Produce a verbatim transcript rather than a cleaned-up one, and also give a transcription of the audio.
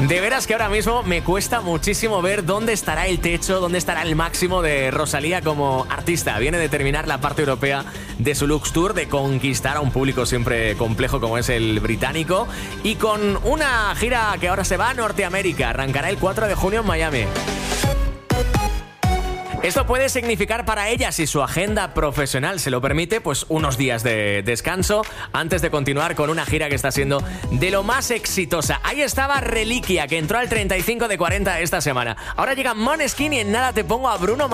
De veras que ahora mismo me cuesta muchísimo ver dónde estará el techo, dónde estará el máximo de Rosalía como artista. Viene de terminar la parte europea de su Lux Tour, de conquistar a un público siempre complejo como es el británico, y con una gira que ahora se va a Norteamérica. Arrancará el cuatro de junio en Miami. Esto puede significar para ella, si su agenda profesional se lo permite, pues unos días de descanso antes de continuar con una gira que está siendo de lo más exitosa. Ahí estaba Reliquia, que entró al treinta y cinco de cuarenta esta semana. Ahora llega Måneskin y en nada te pongo a Bruno Mars.